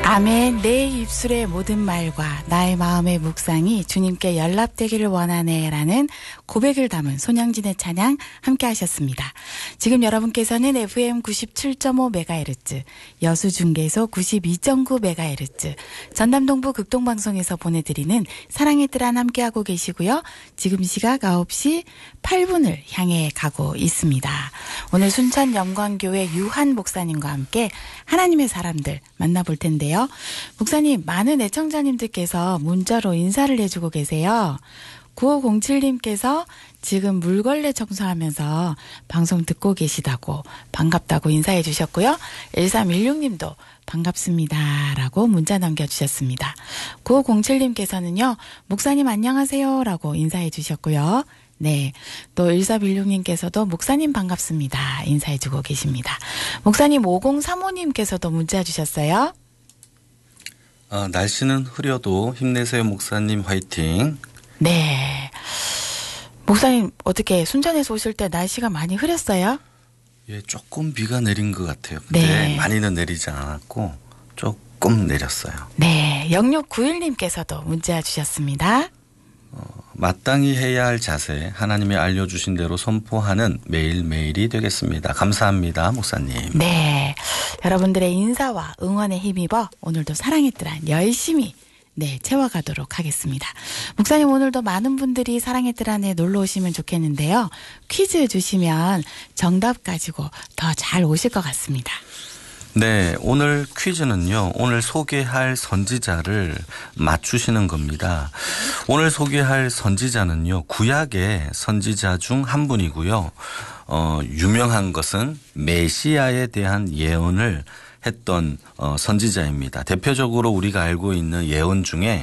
아멘. 내 입술의 모든 말과 나의 마음의 묵상이 주님께 연락되기를 원하네 라는 고백을 담은 손양진의 찬양 함께 하셨습니다. 지금 여러분께서는 FM 97.5MHz, 여수중계소 92.9MHz, 전남동부 극동방송에서 보내드리는 사랑의 뜰 안 함께하고 계시고요. 지금 시각 9시 8분을 향해 가고 있습니다. 오늘 순천 영광교회 유한 목사님과 함께 하나님의 사람들 만나볼 텐데요. 목사님, 많은 애청자님들께서 문자로 인사를 해주고 계세요. 9507님께서 지금 물걸레 청소하면서 방송 듣고 계시다고 반갑다고 인사해 주셨고요. 1316님도 반갑습니다 라고 문자 남겨주셨습니다. 9507님께서는요. 목사님 안녕하세요 라고 인사해 주셨고요. 네, 또 1416님께서도 목사님 반갑습니다 인사해 주고 계십니다. 목사님 5035님께서도 문자 주셨어요. 날씨는 흐려도 힘내세요 목사님 화이팅. 네, 목사님 어떻게 순천에서 오실 때 날씨가 많이 흐렸어요? 예, 조금 비가 내린 것 같아요. 근데 네. 많이는 내리지 않았고 조금 내렸어요. 네, 0691님께서도 문자 주셨습니다. 마땅히 해야 할 자세 하나님이 알려주신 대로 선포하는 매일매일이 되겠습니다. 감사합니다 목사님. 네, 여러분들의 인사와 응원에 힘입어 오늘도 사랑의 뜰 안 열심히 채워가도록 하겠습니다. 목사님 오늘도 많은 분들이 사랑의 뜰 안에 놀러 오시면 좋겠는데요. 퀴즈 주시면 정답 가지고 더 잘 오실 것 같습니다. 네, 오늘 퀴즈는요. 오늘 소개할 선지자를 맞추시는 겁니다. 오늘 소개할 선지자는요. 구약의 선지자 중 한 분이고요. 유명한 것은 메시아에 대한 예언을 했던 선지자입니다. 대표적으로 우리가 알고 있는 예언 중에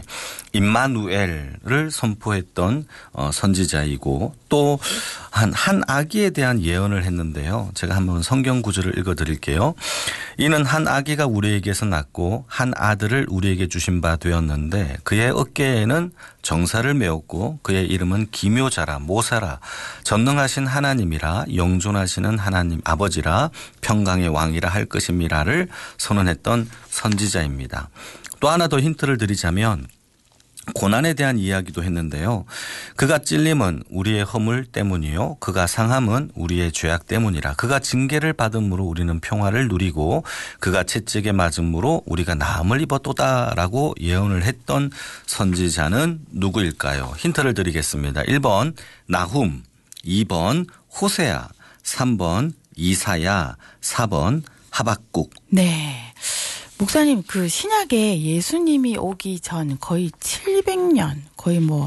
임마누엘을 선포했던 선지자이고 또 한 아기에 대한 예언을 했는데요. 제가 한번 성경 구절을 읽어드릴게요. 이는 한 아기가 우리에게서 낳고 한 아들을 우리에게 주신 바 되었는데 그의 어깨에는 정사를 메었고 그의 이름은 기묘자라 모사라 전능하신 하나님이라 영존하시는 하나님 아버지라 평강의 왕이라 할 것임이라를 선언했던 선지자입니다. 또 하나 더 힌트를 드리자면 고난에 대한 이야기도 했는데요. 그가 찔림은 우리의 허물 때문이요. 그가 상함은 우리의 죄악 때문이라. 그가 징계를 받음으로 우리는 평화를 누리고 그가 채찍에 맞음으로 우리가 나음을 입었도다라고 예언을 했던 선지자는 누구일까요? 힌트를 드리겠습니다. 1번 나훔, 2번 호세아, 3번 이사야, 4번 하박국. 네. 목사님 그 신약에 예수님이 오기 전 거의 700년 거의